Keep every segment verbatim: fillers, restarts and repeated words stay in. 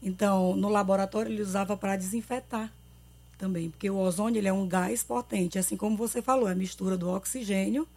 Então, no laboratório, ele usava para desinfetar também, porque o ozônio ele é um gás potente, assim como você falou, é a mistura do oxigênio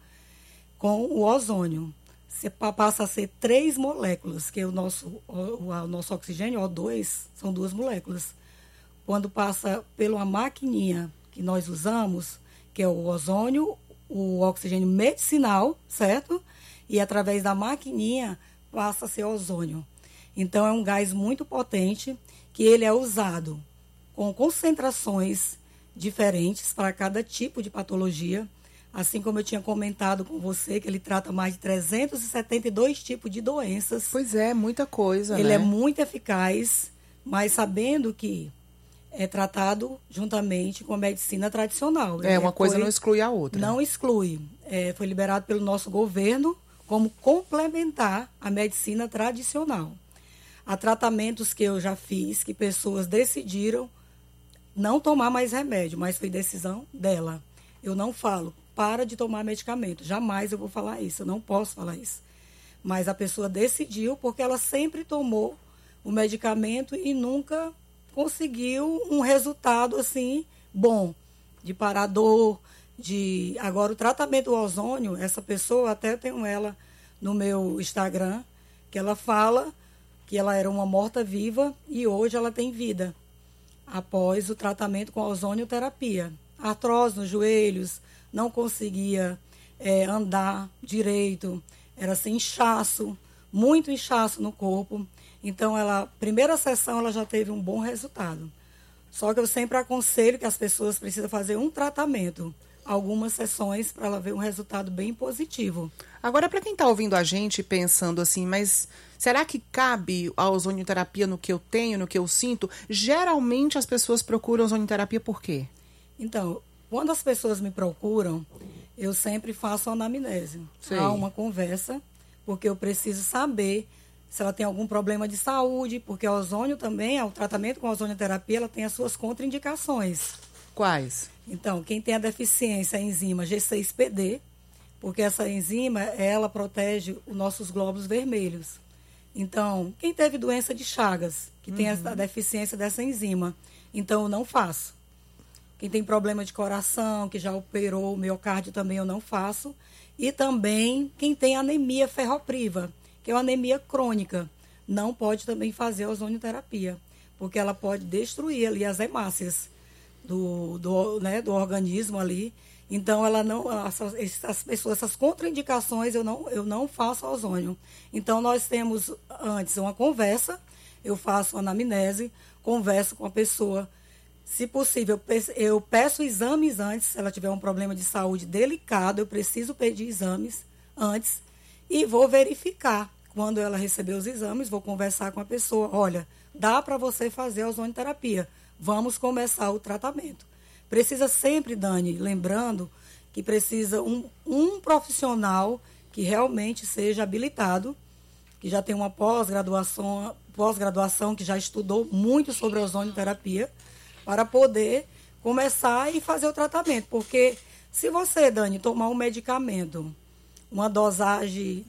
com o ozônio. Você passa a ser três moléculas, que é o nosso, o, o nosso oxigênio, O dois, são duas moléculas. Quando passa pela maquininha que nós usamos, que é o ozônio, o oxigênio medicinal, certo? E através da maquininha passa a ser ozônio. Então, é um gás muito potente, que ele é usado com concentrações diferentes para cada tipo de patologia. Assim como eu tinha comentado com você, que ele trata mais de trezentos e setenta e dois tipos de doenças. Pois é, muita coisa, Ele né? é muito eficaz, mas sabendo que é tratado juntamente com a medicina tradicional. É, uma é, coisa foi, não exclui a outra. Não exclui. É, foi liberado pelo nosso governo como complementar a medicina tradicional. Há tratamentos que eu já fiz, que pessoas decidiram não tomar mais remédio, mas foi decisão dela. Eu não falo, para de tomar medicamento. Jamais eu vou falar isso, eu não posso falar isso. Mas a pessoa decidiu porque ela sempre tomou o medicamento e nunca conseguiu um resultado assim bom, de parar a dor, de... Agora, o tratamento do ozônio, essa pessoa, até tenho ela no meu Instagram, que ela fala que ela era uma morta-viva e hoje ela tem vida, após o tratamento com a ozonioterapia. Artrose nos joelhos, não conseguia é, andar direito, era assim, inchaço, muito inchaço no corpo. Então, ela, primeira sessão, ela já teve um bom resultado. Só que eu sempre aconselho que as pessoas precisam fazer um tratamento, algumas sessões, para ela ver um resultado bem positivo. Agora, para quem está ouvindo a gente pensando assim, mas será que cabe a ozonioterapia no que eu tenho, no que eu sinto? Geralmente as pessoas procuram ozonioterapia por quê? Então, quando as pessoas me procuram, eu sempre faço anamnese. Sei. Há uma conversa, porque eu preciso saber se ela tem algum problema de saúde, porque o ozônio também, o tratamento com a ozonioterapia, ela tem as suas contraindicações. Quais? Então, quem tem a deficiência é a enzima G seis P D, porque essa enzima, ela protege os nossos glóbulos vermelhos. Então, quem teve doença de Chagas, que uhum. tem a deficiência dessa enzima, então eu não faço. Quem tem problema de coração, que já operou o miocárdio, também eu não faço. E também quem tem anemia ferropriva, que é uma anemia crônica, não pode também fazer a ozonioterapia, porque ela pode destruir ali as hemácias do, do, né, do organismo ali. Então, ela não, essas, essas pessoas, essas contraindicações, eu não, eu não faço ozônio. Então, nós temos antes uma conversa, eu faço uma anamnese, converso com a pessoa. Se possível, eu peço exames antes, se ela tiver um problema de saúde delicado, eu preciso pedir exames antes e vou verificar. Quando ela receber os exames, vou conversar com a pessoa. Olha, dá para você fazer a ozonioterapia. Vamos começar o tratamento. Precisa sempre, Dani, lembrando que precisa um, um profissional que realmente seja habilitado, que já tem uma pós-graduação, pós-graduação que já estudou muito sobre a ozonioterapia, para poder começar e fazer o tratamento. Porque se você, Dani, tomar um medicamento, uma dosagem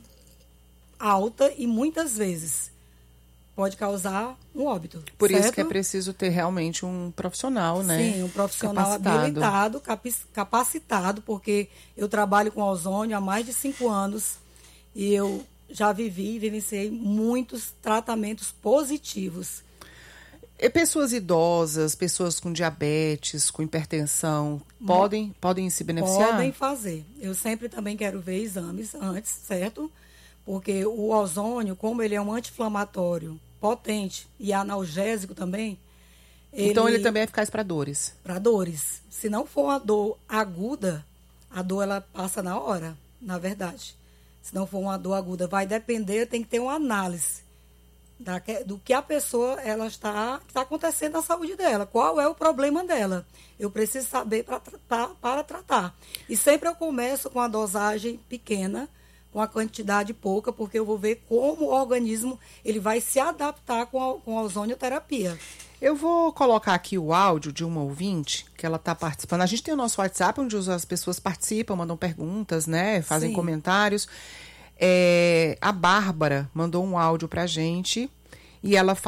alta e muitas vezes pode causar um óbito. Por certo? Isso que é preciso ter realmente um profissional, né? Sim, um profissional capacitado. habilitado, capacitado, porque eu trabalho com ozônio há mais de cinco anos e eu já vivi e vivenciei muitos tratamentos positivos. E pessoas idosas, pessoas com diabetes, com hipertensão, podem, podem se beneficiar? Podem fazer. Eu sempre também quero ver exames antes, certo? Porque o ozônio, como ele é um anti-inflamatório potente e analgésico também... Então ele, ele também é eficaz para dores? Para dores. Se não for uma dor aguda, a dor ela passa na hora, na verdade. Se não for uma dor aguda, vai depender, tem que ter uma análise da, do que a pessoa ela está, está acontecendo na saúde dela. Qual é o problema dela? Eu preciso saber pra, pra, para tratar. E sempre eu começo com a dosagem pequena, com a quantidade pouca, porque eu vou ver como o organismo ele vai se adaptar com a, com a ozonioterapia. Eu vou colocar aqui o áudio de uma ouvinte que ela está participando. A gente tem o nosso WhatsApp, onde as pessoas participam, mandam perguntas, né? Fazem Sim. comentários. É, a Bárbara mandou um áudio para a gente e ela fala